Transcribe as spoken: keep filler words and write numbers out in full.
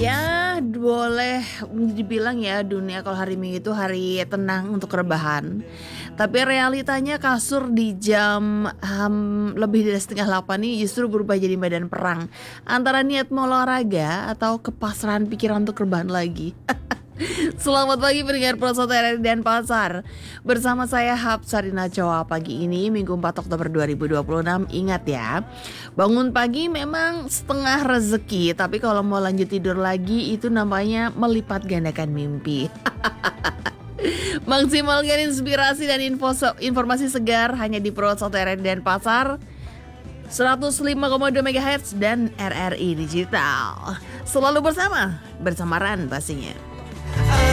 Ya, boleh dibilang ya dunia kalau hari Minggu itu hari tenang untuk rebahan. Tapi realitanya kasur di jam hmm, lebih dari setengah delapan ini justru berubah jadi medan perang antara niat mau olahraga atau kepasrahan pikiran untuk rebahan lagi. Selamat pagi pendengar Proso T R dan Pasar. Bersama saya Hapsarina Coa pagi ini Minggu empat Oktober dua ribu dua puluh enam. Ingat ya, bangun pagi memang setengah rezeki, tapi kalau mau lanjut tidur lagi itu namanya melipat gandakan mimpi. Maksimalkan inspirasi dan info, informasi segar hanya di Proso T R dan Pasar seratus lima koma dua megahertz dan R R I Digital. Selalu bersama, bersama Ran pastinya.